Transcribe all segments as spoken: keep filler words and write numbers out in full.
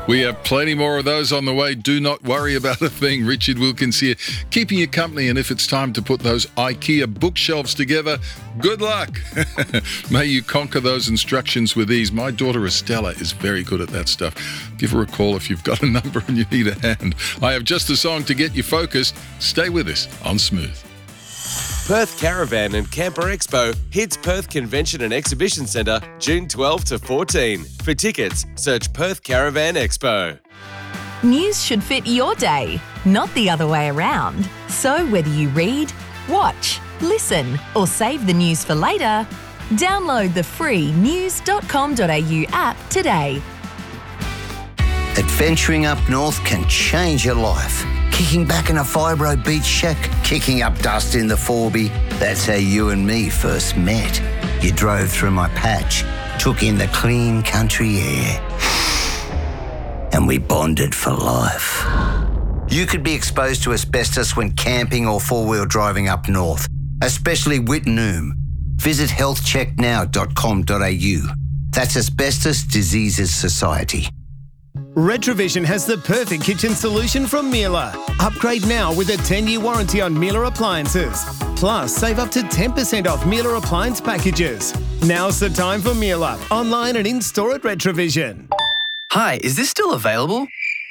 We have plenty more of those on the way. Do not worry about a thing. Richard Wilkins here, keeping you company. And if it's time to put those IKEA bookshelves together, good luck. May you conquer those instructions with ease. My daughter Estella is very good at that stuff. Give her a call if you've got a number and you need a hand. I have just a song to get you focused. Stay with us on Smooth. Perth Caravan and Camper Expo hits Perth Convention and Exhibition Centre June twelfth to fourteen. For tickets, search Perth Caravan Expo. News should fit your day, not the other way around. So whether you read, watch, listen or save the news for later, download the free news dot com dot a u app today. Adventuring up north can change your life. Kicking back in a fibro beach shack, kicking up dust in the Forby. That's how you and me first met. You drove through my patch, took in the clean country air, and we bonded for life. You could be exposed to asbestos when camping or four-wheel driving up north, especially Wittenoom. Visit health check now dot com dot a u. That's Asbestos Diseases Society. Retrovision has the perfect kitchen solution from Miele. Upgrade now with a ten-year warranty on Miele appliances. Plus, save up to ten percent off Miele appliance packages. Now's the time for Miele. Online and in-store at Retrovision. Hi, is this still available?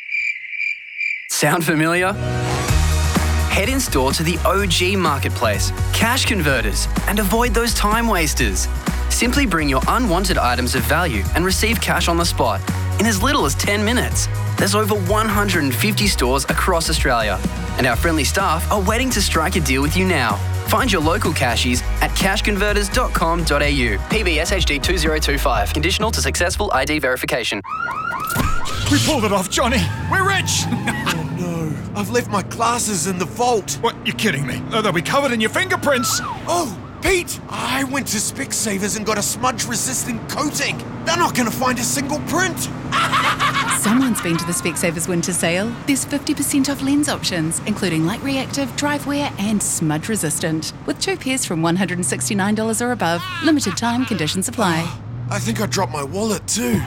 Sound familiar? Head in store to the O G Marketplace, Cash Converters, and avoid those time wasters. Simply bring your unwanted items of value and receive cash on the spot in as little as ten minutes. There's over one hundred fifty stores across Australia, and our friendly staff are waiting to strike a deal with you now. Find your local cashies at cash converters dot com dot a u. P B S H D two zero two five. Conditional to successful I D verification. We pulled it off, Johnny. We're rich. Oh no, I've left my glasses in the vault. What, you're kidding me? Oh, they'll be covered in your fingerprints. Oh, Pete, I went to Specsavers and got a smudge-resistant coating. They're not going to find a single print. Someone's been to the Specsavers winter sale. There's fifty percent off lens options, including light reactive, drive wear and smudge resistant. With two pairs from one hundred sixty-nine dollars or above. Limited time, conditions apply. I think I dropped my wallet too.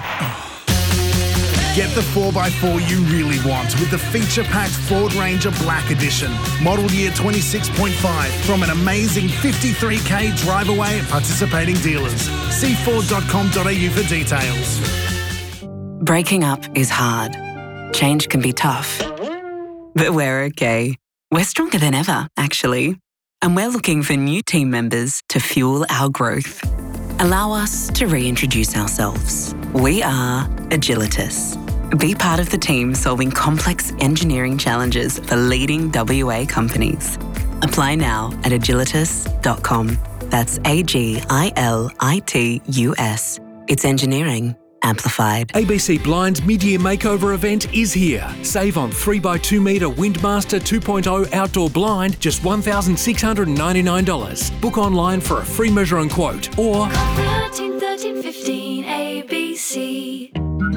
Get the four by four you really want with the feature-packed Ford Ranger Black Edition. Model year twenty-six point five from an amazing fifty-three k drive away at participating dealers. See ford dot com dot a u for details. Breaking up is hard. Change can be tough. But we're okay. We're stronger than ever, actually. And we're looking for new team members to fuel our growth. Allow us to reintroduce ourselves. We are Agilitas. Be part of the team solving complex engineering challenges for leading W A companies. Apply now at agilitas dot com. That's A G I L I T U S. It's engineering amplified. A B C Blinds mid-year makeover event is here. Save on three by two metre Windmaster two point oh outdoor blind, just one thousand six hundred ninety-nine dollars. Book online for a free measure and quote, or thirteen thirteen fifteen A B C.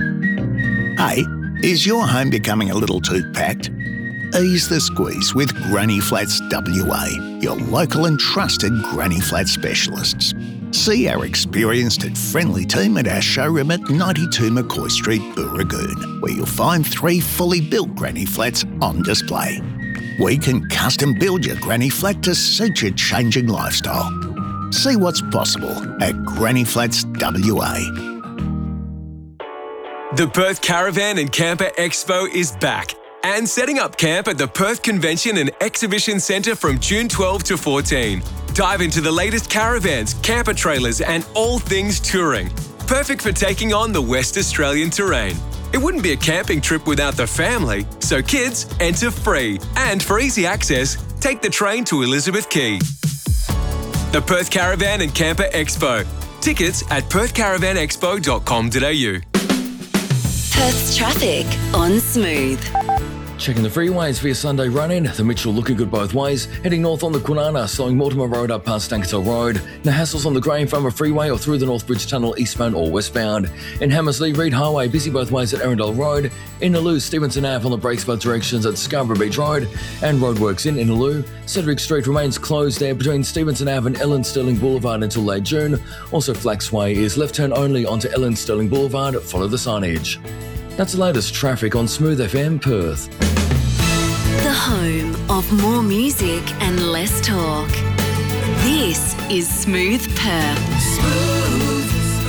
Hey, is your home becoming a little too packed? Ease the squeeze with Granny Flats W A, your local and trusted Granny Flat specialists. See our experienced and friendly team at our showroom at ninety-two McCoy Street, Booragoon, where you'll find three fully built Granny Flats on display. We can custom build your Granny Flat to suit your changing lifestyle. See what's possible at Granny Flats W A. The Perth Caravan and Camper Expo is back and setting up camp at the Perth Convention and Exhibition Centre from June twelfth to fourteen. Dive into the latest caravans, camper trailers and all things touring. Perfect for taking on the West Australian terrain. It wouldn't be a camping trip without the family, so kids enter free. And for easy access, take the train to Elizabeth Quay. The Perth Caravan and Camper Expo. Tickets at perth caravan expo dot com dot a u. Perth's traffic on Smooth. Checking the freeways for your Sunday run-in. The Mitchell looking good both ways. Heading north on the Kwinana, slowing Mortimer Road up past Stankertel Road. No hassles on the Graham Farmer Freeway or through the Northbridge Tunnel eastbound or westbound. In Hammersley, Reid Highway, busy both ways at Arundel Road. In Innaloo, Stevenson Ave on the brakes both directions at Scarborough Beach Road. And roadworks in Innaloo. Cedric Street remains closed there between Stevenson Ave and Ellen Sterling Boulevard until late June. Also, Flax Way is left turn only onto Ellen Sterling Boulevard. Follow the signage. That's the latest traffic on Smooth F M Perth. The home of more music and less talk. This is Smooth Perth. Smooth.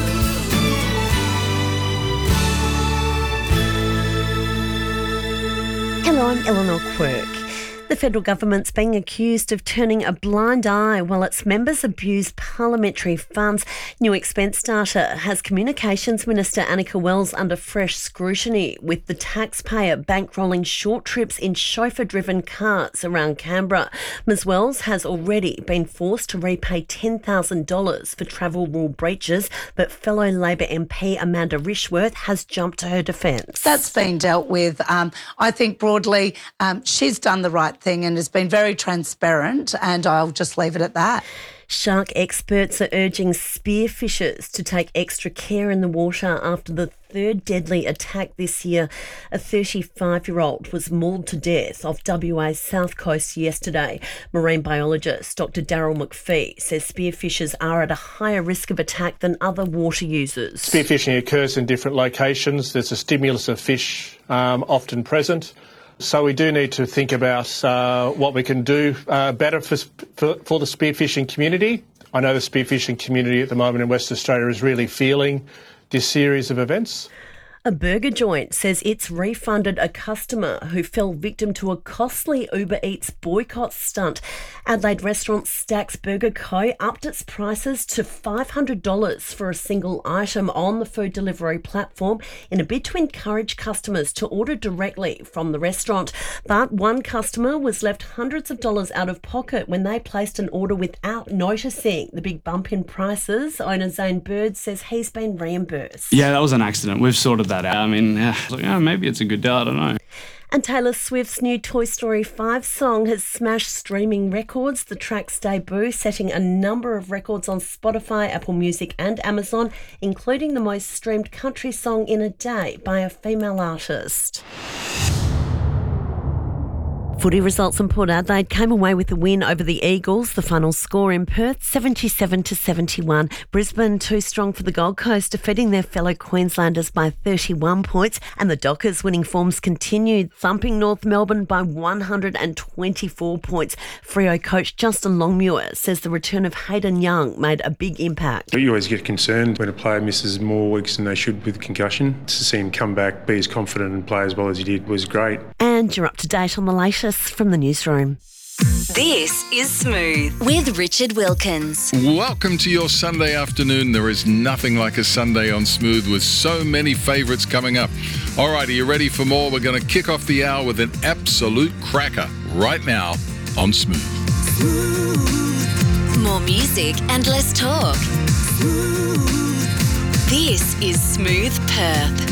Hello, I'm Eleanor Quirk. The federal government's being accused of turning a blind eye while its members abuse parliamentary funds. New expense data has Communications Minister Annika Wells under fresh scrutiny, with the taxpayer bankrolling short trips in chauffeur-driven cars around Canberra. Ms Wells has already been forced to repay ten thousand dollars for travel rule breaches, but fellow Labor M P Amanda Rishworth has jumped to her defence. That's been dealt with. Um, I think broadly um, she's done the right thing and has been very transparent, and I'll just leave it at that. Shark experts are urging spearfishers to take extra care in the water after the third deadly attack this year. A thirty-five-year-old was mauled to death off W A's south coast yesterday. Marine biologist Doctor Daryl McPhee says spearfishers are at a higher risk of attack than other water users. Spearfishing occurs in different locations. There's a stimulus of fish um, often present. So we do need to think about uh, what we can do uh, better for, for, for the spearfishing community. I know the spearfishing community at the moment in West Australia is really feeling this series of events. A burger joint says it's refunded a customer who fell victim to a costly Uber Eats boycott stunt. Adelaide restaurant Stacks Burger Co. upped its prices to five hundred dollars for a single item on the food delivery platform in a bid to encourage customers to order directly from the restaurant. But one customer was left hundreds of dollars out of pocket when they placed an order without noticing the big bump in prices. Owner Zane Bird says he's been reimbursed. Yeah, that was an accident. We've sorted that out. I mean, yeah, like, yeah, maybe it's a good deal, I don't know. And Taylor Swift's new Toy Story five song has smashed streaming records. The track's debut setting a number of records on Spotify, Apple Music and Amazon, including the most streamed country song in a day by a female artist. Footy results in Port Adelaide came away with a win over the Eagles. The final score in Perth, seventy-seven to seventy-one. Brisbane too strong for the Gold Coast, defeating their fellow Queenslanders by thirty-one points. And the Dockers winning forms continued, thumping North Melbourne by one hundred twenty-four points. Freo coach Justin Longmuir says the return of Hayden Young made a big impact. You always get concerned when a player misses more weeks than they should with concussion. To see him come back, be as confident and play as well as he did was great. And you're up to date on the latest from the newsroom. This is Smooth with Richard Wilkins. Welcome to your Sunday afternoon. There is nothing like a Sunday on Smooth with so many favourites coming up. All right, are you ready for more? We're going to kick off the hour with an absolute cracker right now on Smooth. Smooth. More music and less talk. Smooth. This is Smooth Perth.